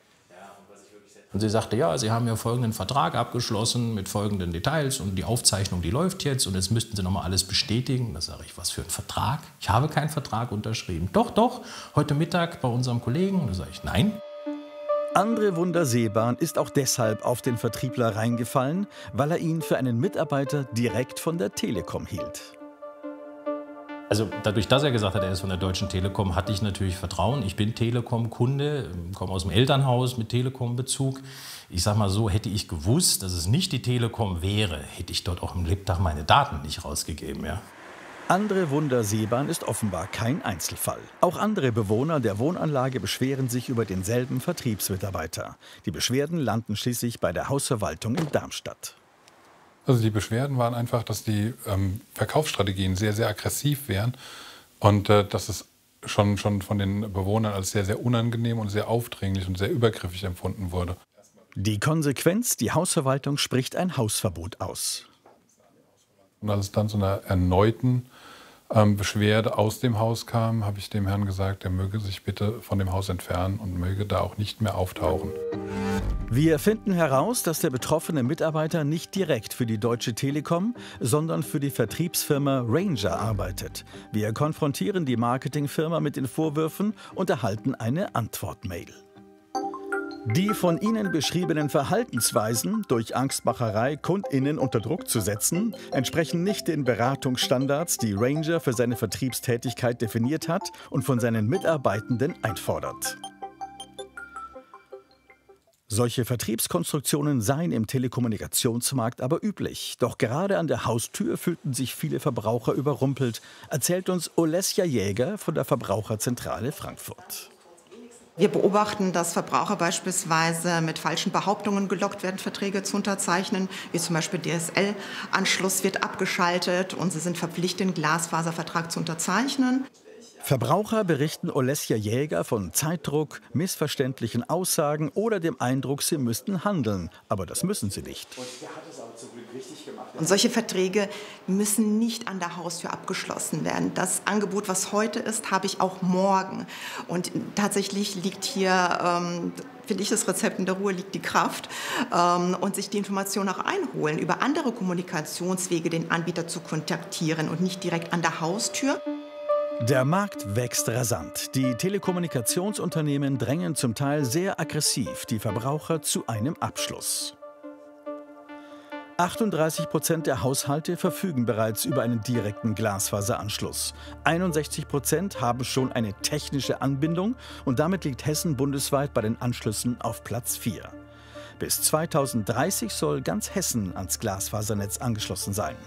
Und sie sagte, ja, Sie haben ja folgenden Vertrag abgeschlossen mit folgenden Details und die Aufzeichnung, die läuft jetzt und jetzt müssten Sie noch mal alles bestätigen. Da sage ich, was für ein Vertrag? Ich habe keinen Vertrag unterschrieben. Doch, doch, heute Mittag bei unserem Kollegen. Da sage ich, nein. André Wunder-Seebahn ist auch deshalb auf den Vertriebler reingefallen, weil er ihn für einen Mitarbeiter direkt von der Telekom hielt. Also dadurch, dass er gesagt hat, er ist von der Deutschen Telekom, hatte ich natürlich Vertrauen. Ich bin Telekom-Kunde, komme aus dem Elternhaus mit Telekom-Bezug. Ich sage mal so, hätte ich gewusst, dass es nicht die Telekom wäre, hätte ich dort auch im Lebtag meine Daten nicht rausgegeben. Ja. André Wunder-Seebahn ist offenbar kein Einzelfall. Auch andere Bewohner der Wohnanlage beschweren sich über denselben Vertriebsmitarbeiter. Die Beschwerden landen schließlich bei der Hausverwaltung in Darmstadt. Also die Beschwerden waren einfach, dass die ähm, Verkaufsstrategien sehr, sehr aggressiv wären und äh, dass es schon, schon von den Bewohnern als sehr, sehr unangenehm und sehr aufdringlich und sehr übergriffig empfunden wurde. Die Konsequenz, die Hausverwaltung spricht ein Hausverbot aus. Und als es dann zu einer erneuten ähm, Beschwerde aus dem Haus kam, habe ich dem Herrn gesagt, er möge sich bitte von dem Haus entfernen und möge da auch nicht mehr auftauchen. Wir finden heraus, dass der betroffene Mitarbeiter nicht direkt für die Deutsche Telekom, sondern für die Vertriebsfirma Ranger arbeitet. Wir konfrontieren die Marketingfirma mit den Vorwürfen und erhalten eine Antwortmail. Die von Ihnen beschriebenen Verhaltensweisen, durch Angstmacherei KundInnen unter Druck zu setzen, entsprechen nicht den Beratungsstandards, die Ranger für seine Vertriebstätigkeit definiert hat und von seinen Mitarbeitenden einfordert. Solche Vertriebskonstruktionen seien im Telekommunikationsmarkt aber üblich. Doch gerade an der Haustür fühlten sich viele Verbraucher überrumpelt, erzählt uns Olesja Jäger von der Verbraucherzentrale Frankfurt. Wir beobachten, dass Verbraucher beispielsweise mit falschen Behauptungen gelockt werden, Verträge zu unterzeichnen, wie zum Beispiel D S L-Anschluss wird abgeschaltet und sie sind verpflichtet, einen Glasfaservertrag zu unterzeichnen. Verbraucher berichten Olesja Jäger von Zeitdruck, missverständlichen Aussagen oder dem Eindruck, sie müssten handeln. Aber das müssen sie nicht. Und solche Verträge müssen nicht an der Haustür abgeschlossen werden. Das Angebot, was heute ist, habe ich auch morgen. Und tatsächlich liegt hier, ähm, finde ich, das Rezept in der Ruhe liegt die Kraft. Ähm, und sich die Information auch einholen, über andere Kommunikationswege den Anbieter zu kontaktieren und nicht direkt an der Haustür. Der Markt wächst rasant. Die Telekommunikationsunternehmen drängen zum Teil sehr aggressiv die Verbraucher zu einem Abschluss. achtunddreißig Prozent der Haushalte verfügen bereits über einen direkten Glasfaseranschluss. einundsechzig Prozent haben schon eine technische Anbindung und damit liegt Hessen bundesweit bei den Anschlüssen auf Platz vier. Bis zweitausenddreißig soll ganz Hessen ans Glasfasernetz angeschlossen sein.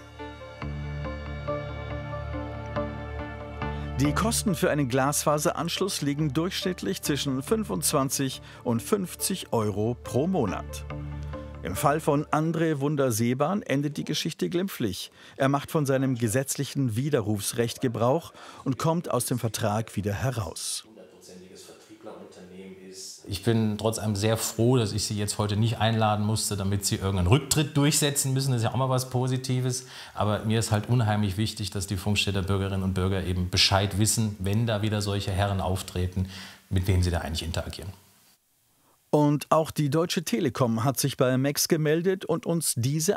Die Kosten für einen Glasfaseranschluss liegen durchschnittlich zwischen fünfundzwanzig und fünfzig Euro pro Monat. Im Fall von André Wunder-Seebahn endet die Geschichte glimpflich. Er macht von seinem gesetzlichen Widerrufsrecht Gebrauch und kommt aus dem Vertrag wieder heraus. Ich bin trotz allem sehr froh, dass ich Sie jetzt heute nicht einladen musste, damit Sie irgendeinen Rücktritt durchsetzen müssen. Das ist ja auch mal was Positives. Aber mir ist halt unheimlich wichtig, dass die Funkstädter Bürgerinnen und Bürger eben Bescheid wissen, wenn da wieder solche Herren auftreten, mit wem sie da eigentlich interagieren. Und auch die Deutsche Telekom hat sich bei M E X gemeldet und uns diese